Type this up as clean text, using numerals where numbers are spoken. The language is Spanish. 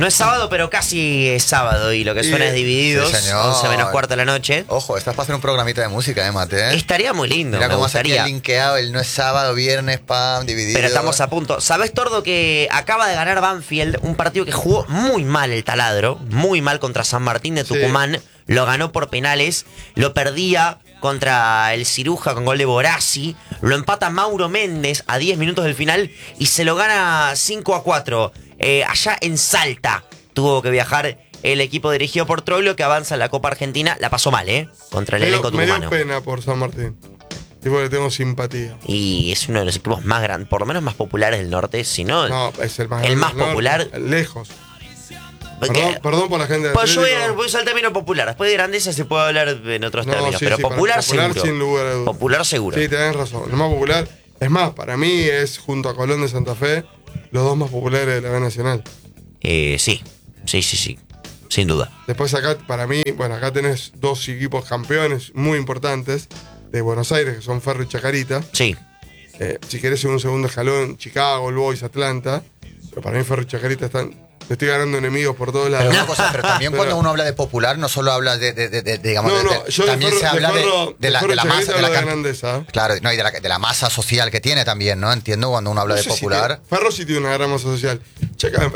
No es sábado, pero casi es sábado y lo que suena es Divididos, Sí, señor. 11 menos cuarto de la noche. Ojo, estás para hacer un programita de música, Mate? Estaría muy lindo, Mira me cómo se gustaría. ha linkeado el no es sábado, viernes, pam, dividido. Pero estamos a punto. ¿Sabés, Tordo, que acaba de ganar Banfield un partido que jugó muy mal el Taladro? Muy mal contra San Martín de Tucumán. Sí. Lo ganó por penales. Lo perdía contra el Ciruja con gol de Borassi. Lo empata Mauro Méndez a 10 minutos del final y se lo gana 5-4. Allá en Salta tuvo que viajar el equipo dirigido por Troilo, que avanza en la Copa Argentina. La pasó mal, contra el elenco tucumano. Me dio pena por San Martín. Tipo, le tengo simpatía. Y es uno de los equipos más grandes, por lo menos más populares del norte, si no... No, es el más, popular. Lejos. Perdón por la gente de pues yo voy a usar el término popular. Después de grandeza se puede hablar en otros términos. Sí, pero sí, popular seguro. Sin lugar a dudas. Popular seguro. Sí, tenés razón. El más popular. Es más, para mí es junto a Colón de Santa Fe los dos más populares de la B Nacional. Sí. Sin duda. Después acá, para mí, bueno, acá tenés dos equipos campeones muy importantes de Buenos Aires, que son Ferro y Chacarita. Sí. Si querés en un segundo escalón, Chicago, el Boys, Atlanta. Pero para mí Ferro y Chacarita están... Te estoy ganando enemigos por todos lados. Pero una cosa, pero también cuando uno habla de popular, no solo habla digamos, también se habla de la masa, de la grandeza. Claro, no, y de la masa social que tiene también, ¿no? Entiendo cuando uno habla de popular. Ferro sí tiene una gran masa social. Checa,